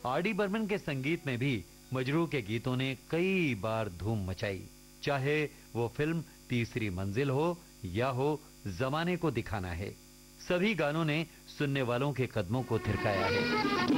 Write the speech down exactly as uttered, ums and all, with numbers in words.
R D Burman के संगीत में भी मजरू के गीतों ने कई बार धूम मचाई, चाहे वो फिल्म तीसरी मंजिल हो या हो जमाने को दिखाना है। सभी गानों ने सुनने वालों के कदमों को थिरकाया है।